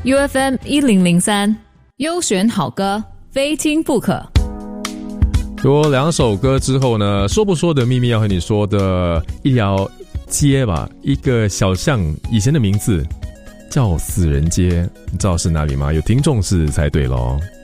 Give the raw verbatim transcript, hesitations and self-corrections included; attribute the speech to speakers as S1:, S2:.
S1: U F M 一零零三，优选好歌，非听不可。
S2: 多两首歌之后呢，说不说的秘密要和你说的一条街吧，一个小巷，以前的名字叫死人街，你知道是哪里吗？有听众是猜对咯。